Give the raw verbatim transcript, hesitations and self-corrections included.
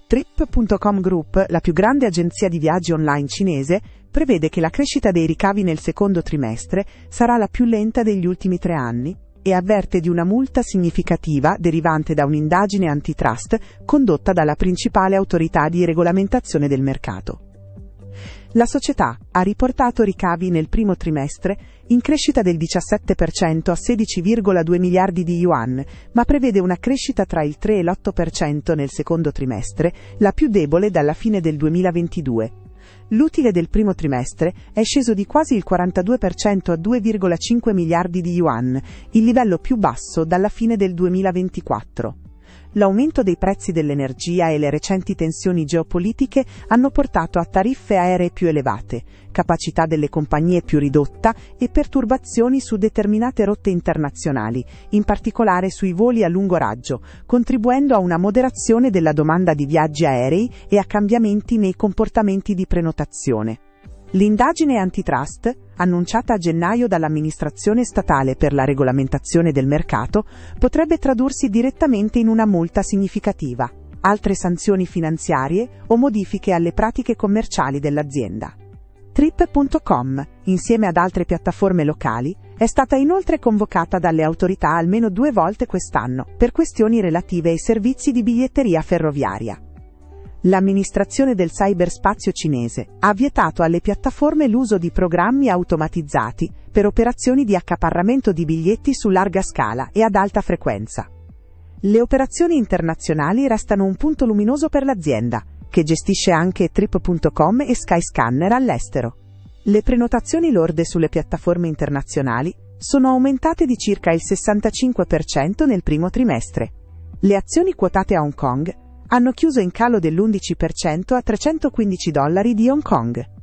Trip punto com Group, la più grande agenzia di viaggi online cinese, prevede che la crescita dei ricavi nel secondo trimestre sarà la più lenta degli ultimi tre anni e avverte di una multa significativa derivante da un'indagine antitrust condotta dalla principale autorità di regolamentazione del mercato. La società ha riportato ricavi nel primo trimestre in crescita del diciassette per cento a sedici virgola due miliardi di yuan, ma prevede una crescita tra il tre e l'otto per cento nel secondo trimestre, la più debole dalla fine del duemilaventidue. L'utile del primo trimestre è sceso di quasi il quarantadue per cento a due virgola cinque miliardi di yuan, il livello più basso dalla fine del duemilaventiquattro. L'aumento dei prezzi dell'energia e le recenti tensioni geopolitiche hanno portato a tariffe aeree più elevate, capacità delle compagnie più ridotta e perturbazioni su determinate rotte internazionali, in particolare sui voli a lungo raggio, contribuendo a una moderazione della domanda di viaggi aerei e a cambiamenti nei comportamenti di prenotazione. L'indagine antitrust, annunciata a gennaio dall'amministrazione statale per la regolamentazione del mercato, potrebbe tradursi direttamente in una multa significativa, altre sanzioni finanziarie o modifiche alle pratiche commerciali dell'azienda. Trip punto com, insieme ad altre piattaforme locali, è stata inoltre convocata dalle autorità almeno due volte quest'anno per questioni relative ai servizi di biglietteria ferroviaria. L'amministrazione del cyberspazio cinese ha vietato alle piattaforme l'uso di programmi automatizzati per operazioni di accaparramento di biglietti su larga scala e ad alta frequenza. Le operazioni internazionali restano un punto luminoso per l'azienda, che gestisce anche Trip punto com e Skyscanner all'estero. Le prenotazioni lorde sulle piattaforme internazionali sono aumentate di circa il sessantacinque per cento nel primo trimestre. Le azioni quotate a Hong Kong hanno chiuso in calo dell'undici per cento a trecentoquindici dollari di Hong Kong.